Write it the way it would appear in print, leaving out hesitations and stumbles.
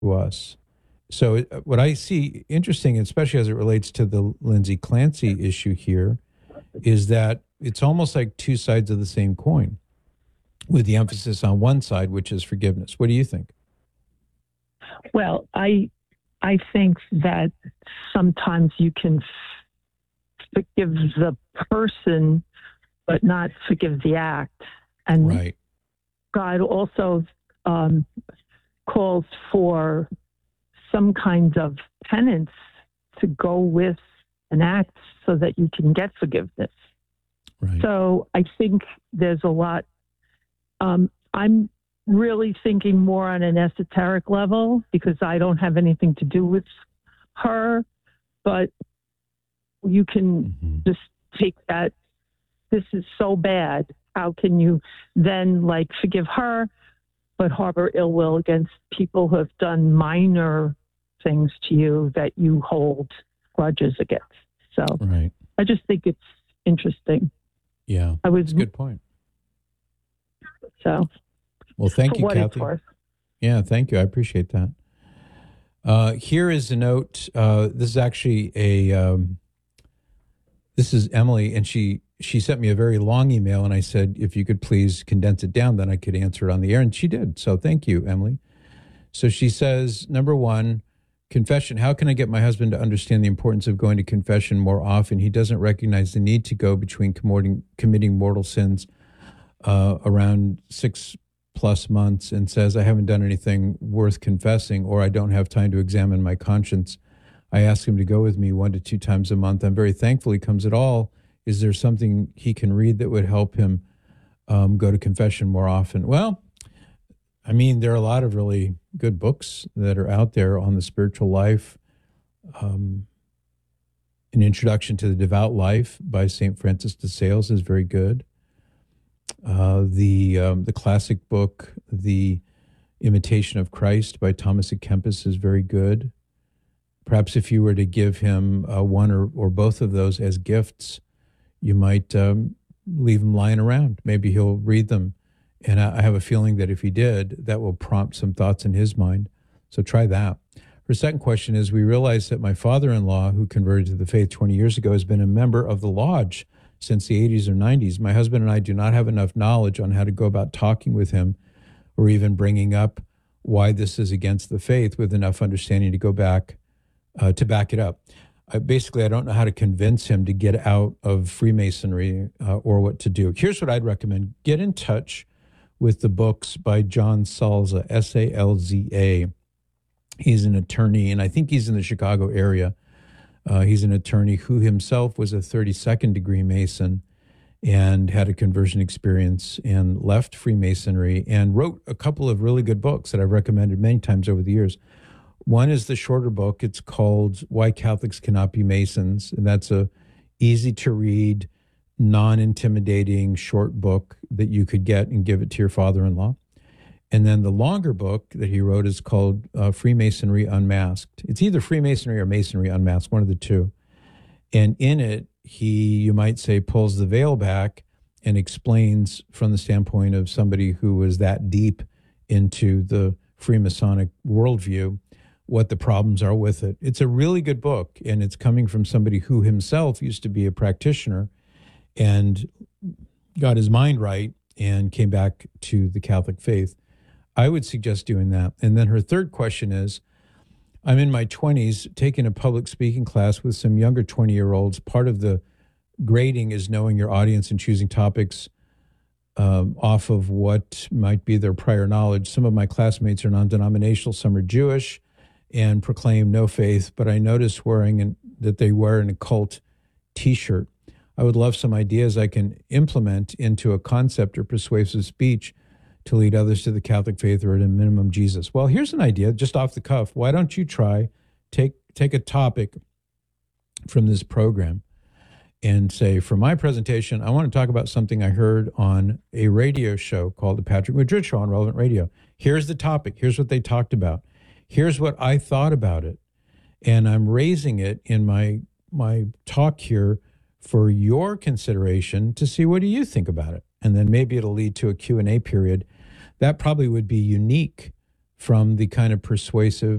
to us. So what I see interesting, especially as it relates to the Lindsay Clancy issue here, is that it's almost like two sides of the same coin, with the emphasis on one side, which is forgiveness. What do you think? Well, I think that sometimes you can forgive the person, but not forgive the act. And Right. God also calls for some kinds of penance to go with an act so that you can get forgiveness. Right. So I think there's a lot. I'm really thinking more on an esoteric level because I don't have anything to do with her, but you can just take that. This is so bad. How can you then forgive her, but harbor ill will against people who have done minor things to you that you hold grudges against? So Right. I just think it's interesting. Yeah. That's a good point. So, well, thank you, what it's Kathy. worth. Yeah, thank you. I appreciate that. Here is a note. This is actually this is Emily, and she sent me a very long email, and I said, if you could please condense it down, then I could answer it on the air, and she did. So thank you, Emily. So she says, number one, confession. How can I get my husband to understand the importance of going to confession more often? He doesn't recognize the need to go between committing mortal sins around 6+ months and says, I haven't done anything worth confessing, or I don't have time to examine my conscience. I ask him to go with me 1 to 2 times a month. I'm very thankful he comes at all. Is there something he can read that would help him go to confession more often? Well, I mean, there are a lot of really good books that are out there on the spiritual life. An Introduction to the Devout Life by St. Francis de Sales is very good. The classic book, The Imitation of Christ by Thomas à Kempis is very good. Perhaps if you were to give him one or both of those as gifts, you might leave them lying around. Maybe he'll read them. And I have a feeling that if he did, that will prompt some thoughts in his mind. So try that. Her second question is, we realize that my father-in-law, who converted to the faith 20 years ago, has been a member of the lodge since the 80s or 90s. My husband and I do not have enough knowledge on how to go about talking with him or even bringing up why this is against the faith with enough understanding to go back to back it up. Basically, I don't know how to convince him to get out of Freemasonry or what to do. Here's what I'd recommend. Get in touch with the books by John Salza, S-A-L-Z-A. He's an attorney, and I think he's in the Chicago area. He's an attorney who himself was a 32nd degree Mason and had a conversion experience and left Freemasonry and wrote a couple of really good books that I've recommended many times over the years. One is the shorter book. It's called Why Catholics Cannot Be Masons, and that's a easy to read, non-intimidating short book that you could get and give it to your father-in-law. And then the longer book that he wrote is called Freemasonry Unmasked. It's either Freemasonry or Masonry Unmasked, one of the two. And in it, he, you might say, pulls the veil back and explains from the standpoint of somebody who was that deep into the Freemasonic worldview what the problems are with it. It's a really good book, and it's coming from somebody who himself used to be a practitioner and got his mind right and came back to the Catholic faith. I would suggest doing that. And then her third question is, I'm in my 20s taking a public speaking class with some younger 20-year-olds. Part of the grading is knowing your audience and choosing topics off of what might be their prior knowledge. Some of my classmates are non-denominational, some are Jewish and proclaim no faith, but I notice that they wear an occult T-shirt. I would love some ideas I can implement into a concept or persuasive speech to lead others to the Catholic faith, or at a minimum Jesus. Well, here's an idea, just off the cuff. Why don't you take a topic from this program and say, for my presentation, I want to talk about something I heard on a radio show called The Patrick Madrid Show on Relevant Radio. Here's the topic. Here's what they talked about. Here's what I thought about it. And I'm raising it in my talk here for your consideration to see, what do you think about it? And then maybe it'll lead to a Q&A period. That probably would be unique from the kind of persuasive